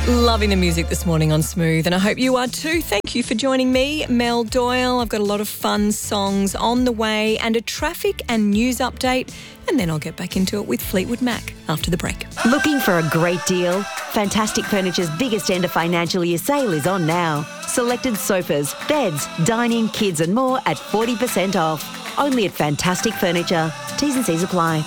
Loving the music this morning on Smooth, and I hope you are too. Thank you for joining me, Mel Doyle. I've got a lot of fun songs on the way and a traffic and news update, and then I'll get back into it with Fleetwood Mac after the break. Looking for a great deal? Fantastic Furniture's biggest end of financial year sale is on now. Selected sofas, beds, dining, kids and more at 40% off. Only at Fantastic Furniture. T's and C's apply.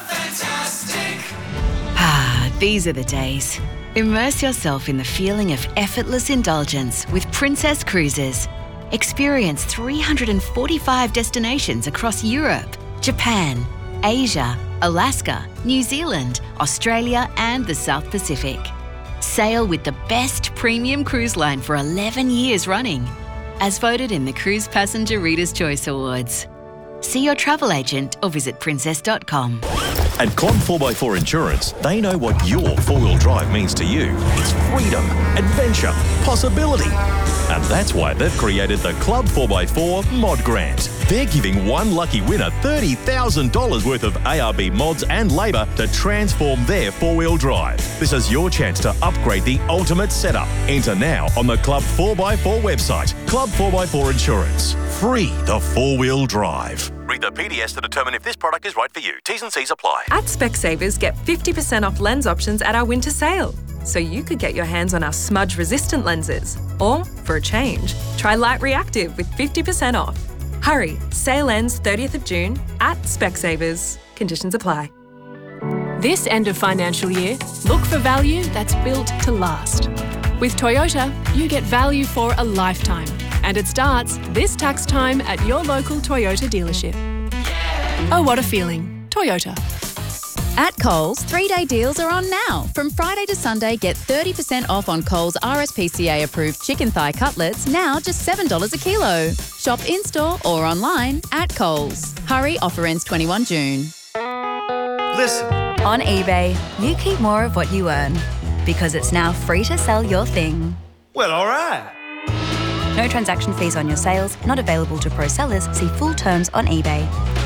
These are the days. Immerse yourself in the feeling of effortless indulgence with Princess Cruises. Experience 345 destinations across Europe, Japan, Asia, Alaska, New Zealand, Australia and the South Pacific. Sail with the best premium cruise line for 11 years running, as voted in the Cruise Passenger Reader's Choice Awards. See your travel agent or visit princess.com. At Club 4x4 Insurance, they know what your four-wheel drive means to you. It's freedom, adventure, possibility. And that's why they've created the Club 4x4 Mod Grant. They're giving one lucky winner $30,000 worth of ARB mods and labour to transform their four-wheel drive. This is your chance to upgrade the ultimate setup. Enter now on the Club 4x4 website. Club 4x4 Insurance. Free the four-wheel drive. Read the PDS to determine if this product is right for you. T's and C's apply. At Specsavers, get 50% off lens options at our winter sale. So you could get your hands on our smudge-resistant lenses. Or, for a change, try Light Reactive with 50% off. Hurry, sale ends 30th of June at Specsavers. Conditions apply. This end of financial year, look for value that's built to last. With Toyota, you get value for a lifetime. And it starts this tax time at your local Toyota dealership. Oh, what a feeling. Toyota. At Coles, 3-day deals are on now. From Friday to Sunday, get 30% off on Coles RSPCA-approved chicken thigh cutlets, now just $7 a kilo. Shop in-store or online at Coles. Hurry, offer ends 21 June. Listen. On eBay, you keep more of what you earn because it's now free to sell your thing. Well, all right. No transaction fees on your sales, not available to pro sellers. See full terms on eBay.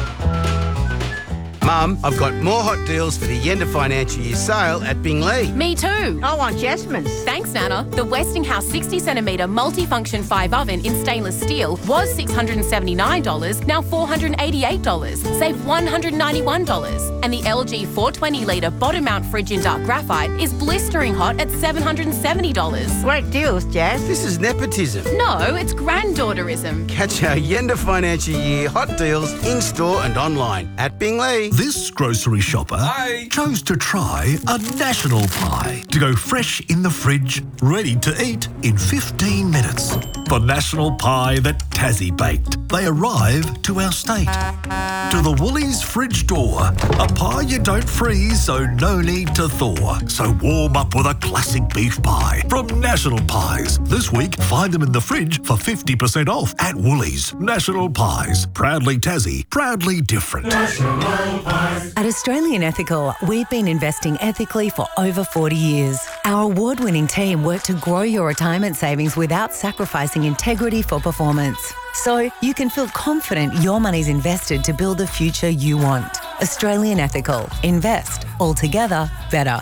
Mum, I've got more hot deals for the end of financial year sale at Binglee. Me too. I want Jasmine's. Thanks, Nana. The Westinghouse 60cm multifunction 5 oven in stainless steel was $679, now $488. Save $191. And the LG 420-litre bottom mount fridge in dark graphite is blistering hot at $770. Great deals, Jazz. This is nepotism. No, it's granddaughterism. Catch our end of financial year hot deals in-store and online at Binglee. This grocery shopper chose to try a national pie to go fresh in the fridge, ready to eat in 15 minutes. The national pie that Tassie baked. They arrive to our state. To the Woolies fridge door. A pie you don't freeze, so no need to thaw. So warm up with a classic beef pie from National Pies. This week, find them in the fridge for 50% off at Woolies. National Pies. Proudly Tassie. Proudly different. At Australian Ethical, we've been investing ethically for over 40 years. Our award-winning team work to grow your retirement savings without sacrificing integrity for performance. So you can feel confident your money's invested to build the future you want. Australian Ethical. Invest. Altogether better.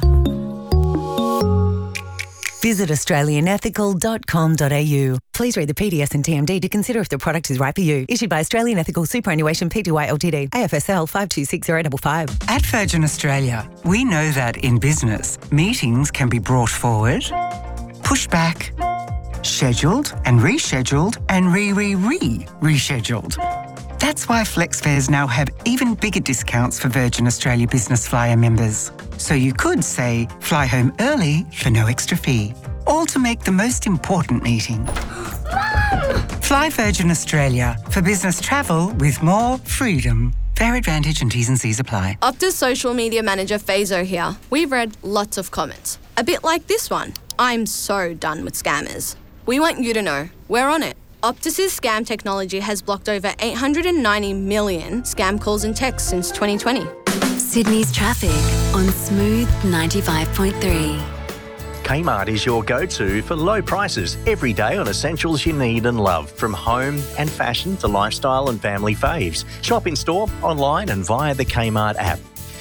Visit australianethical.com.au. Please read the PDS and TMD to consider if the product is right for you. Issued by Australian Ethical Superannuation Pty Ltd. AFSL 526055. At Virgin Australia, we know that in business, meetings can be brought forward, pushed back, scheduled and rescheduled and rescheduled. That's why FlexFares now have even bigger discounts for Virgin Australia Business Flyer members. So you could say, fly home early for no extra fee. All to make the most important meeting. Fly Virgin Australia for business travel with more freedom. Fair advantage and T's and C's apply. Optus social media manager Fazo here. We've read lots of comments. A bit like this one. I'm so done with scammers. We want you to know, we're on it. Optus's scam technology has blocked over 890 million scam calls and texts since 2020. Sydney's traffic on Smooth 95.3. Kmart is your go-to for low prices every day on essentials you need and love, from home and fashion to lifestyle and family faves. Shop in store, online and via the Kmart app.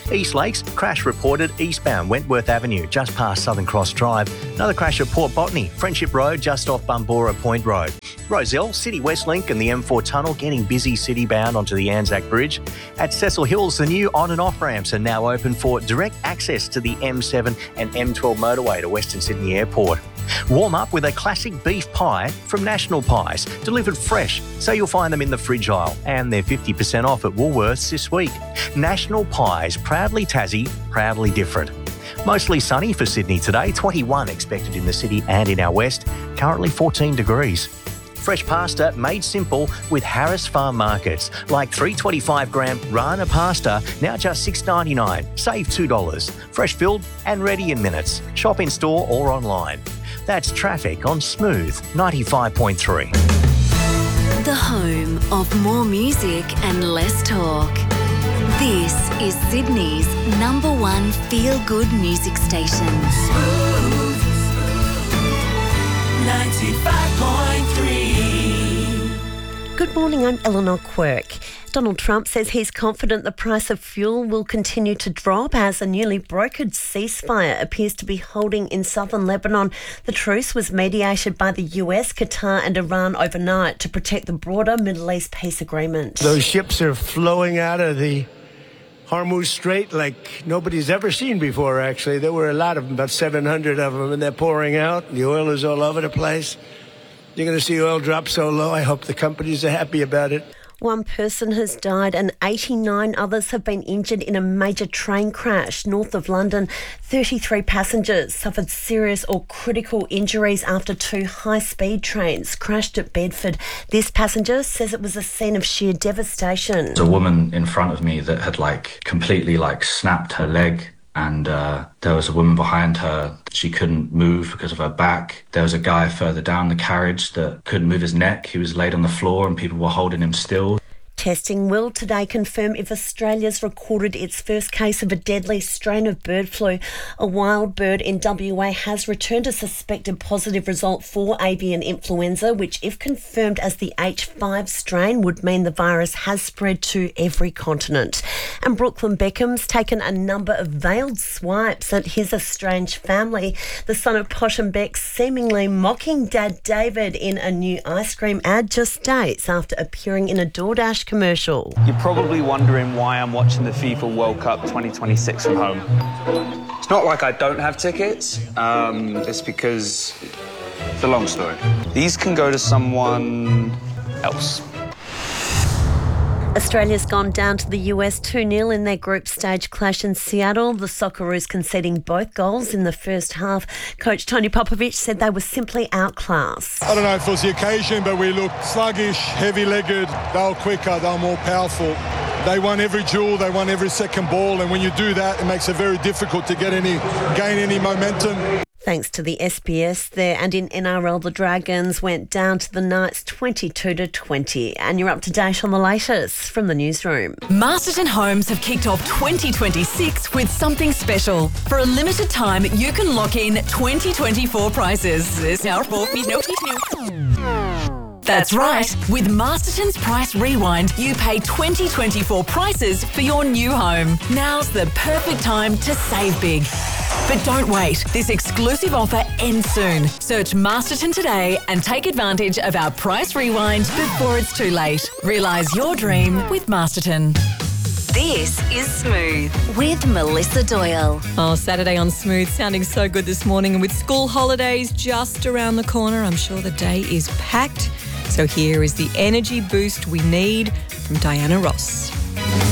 East Lakes, crash reported eastbound Wentworth Avenue, just past Southern Cross Drive. Another crash at Port Botany, Friendship Road, just off Bumbora Point Road. Rozelle, City West Link and the M4 Tunnel getting busy city-bound onto the Anzac Bridge. At Cecil Hills, the new on- and off-ramps are now open for direct access to the M7 and M12 motorway to Western Sydney Airport. Warm up with a classic beef pie from National Pies, delivered fresh, so you'll find them in the fridge aisle. And they're 50% off at Woolworths this week. National Pies, proudly Tassie, proudly different. Mostly sunny for Sydney today, 21 expected in the city and in our west, currently 14 degrees. Fresh pasta made simple with Harris Farm Markets, like 325-gram Rana pasta, now just $6.99. Save $2. Fresh filled and ready in minutes. Shop in store or online. That's traffic on Smooth 95.3. The home of more music and less talk. This is Sydney's #1 feel-good music station. Smooth 95.3. Good morning, I'm Eleanor Quirk. Donald Trump says he's confident the price of fuel will continue to drop as a newly brokered ceasefire appears to be holding in southern Lebanon. The truce was mediated by the US, Qatar and Iran overnight to protect the broader Middle East peace agreement. Those ships are flowing out of the Hormuz Strait like nobody's ever seen before, actually. There were a lot of them, about 700 of them, and they're pouring out. The oil is all over the place. You're going to see oil drop so low. I hope the companies are happy about it. One person has died and 89 others have been injured in a major train crash north of London. 33 passengers suffered serious or critical injuries after 2 high-speed trains crashed at Bedford. This passenger says it was a scene of sheer devastation. There's a woman in front of me that had completely snapped her leg. And there was a woman behind her. She couldn't move because of her back. There was a guy further down the carriage that couldn't move his neck. He was laid on the floor and people were holding him still. Testing will today confirm if Australia's recorded its first case of a deadly strain of bird flu. A wild bird in WA has returned a suspected positive result for avian influenza, which, if confirmed as the H5 strain, would mean the virus has spread to every continent. And Brooklyn Beckham's taken a number of veiled swipes at his estranged family. The son of Posh and Beck seemingly mocking Dad David in a new ice cream ad just days after appearing in a DoorDash commercial. You're probably wondering why I'm watching the FIFA World Cup 2026 from home. It's not like I don't have tickets, it's because it's a long story. These can go to someone else. Australia's gone down to the US 2-0 in their group stage clash in Seattle. The Socceroos conceding both goals in the first half. Coach Tony Popovich said they were simply outclassed. I don't know if it was the occasion, but we looked sluggish, heavy-legged. They were quicker, they were more powerful. They won every duel, they won every second ball, and when you do that, it makes it very difficult to gain any momentum. Thanks to the SBS there. And in NRL, the Dragons went down to the Knights 22-20. And you're up to date on the latest from the newsroom. Masterton Homes have kicked off 2026 with something special. For a limited time, you can lock in 2024 prices. That's right. With Masterton's Price Rewind, you pay 2024 prices for your new home. Now's the perfect time to save big. But don't wait. This exclusive offer ends soon. Search Masterton today and take advantage of our Price Rewind before it's too late. Realise your dream with Masterton. This is Smooth with Melissa Doyle. Oh, Saturday on Smooth, sounding so good this morning. And with school holidays just around the corner, I'm sure the day is packed. So here is the energy boost we need from Diana Ross.